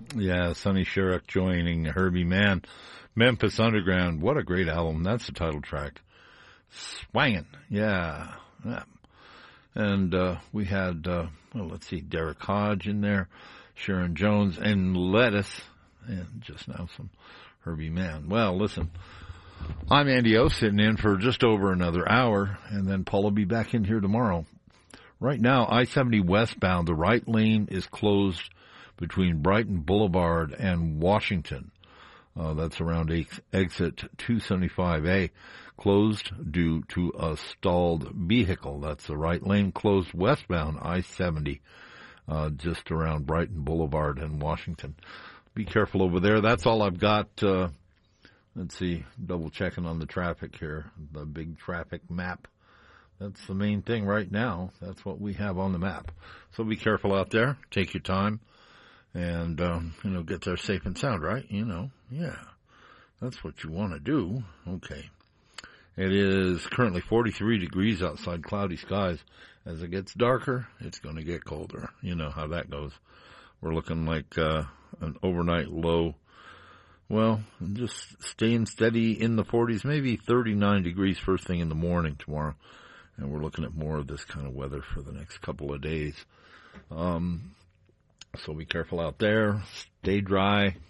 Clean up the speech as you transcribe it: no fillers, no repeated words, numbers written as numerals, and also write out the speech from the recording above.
Yeah, Sonny Sherrick joining Herbie Mann. Memphis Underground. What a great album. That's the title track. Swangin'. Yeah. Yeah. And we had, let's see, Derek Hodge in there, Sharon Jones, and Lettuce, and just now some Herbie Mann. Well, listen, I'm Andy O, sitting in for just over another hour, and then Paul will be back in here tomorrow. Right now, I-70 westbound, the right lane is closed between Brighton Boulevard and Washington. That's around exit 275A. Closed due to a stalled vehicle. That's the right lane closed westbound I-70, just around Brighton Boulevard and Washington. Be careful over there. That's all I've got. Let's see, double checking on the traffic here, the big traffic map. That's the main thing right now. That's what we have on the map. So be careful out there. Take your time and, get there safe and sound, right? Yeah, that's what you want to do. Okay. It is currently 43 degrees outside, cloudy skies. As it gets darker, it's going to get colder. You know how that goes. We're looking like an overnight low. Well, just staying steady in the 40s, maybe 39 degrees first thing in the morning tomorrow. And we're looking at more of this kind of weather for the next couple of days. So be careful out there. Stay dry.